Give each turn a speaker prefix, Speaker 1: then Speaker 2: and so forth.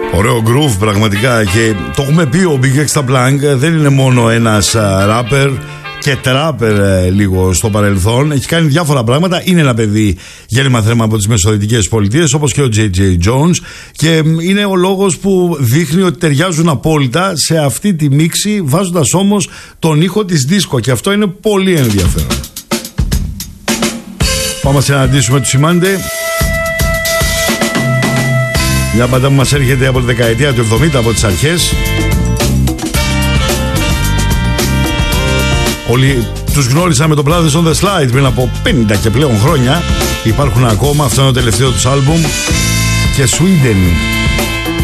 Speaker 1: Ωραίο groove πραγματικά, και το έχουμε πει, ο Big Extra Blanc δεν είναι μόνο ένας ράπερ και τράπερ λίγο στο παρελθόν. Έχει κάνει διάφορα πράγματα. Είναι ένα παιδί γέννημα θρέμα από τις Μεσοδυτικές Πολιτείες, όπως και ο J.J. Jones, και είναι ο λόγος που δείχνει ότι ταιριάζουν απόλυτα σε αυτή τη μίξη, βάζοντας όμως τον ήχο της δίσκο, και αυτό είναι πολύ ενδιαφέρον. Πάμε να συναντήσουμε τους Cymande. Μια μπάντα που μας έρχεται από τη δεκαετία του 70, από τις αρχές. Όλοι τους γνώρισαν με το Brothers on the Slide πριν από 50 και πλέον χρόνια. Υπάρχουν ακόμα, αυτό είναι το τελευταίο τους άλμπουμ. Και Sweden.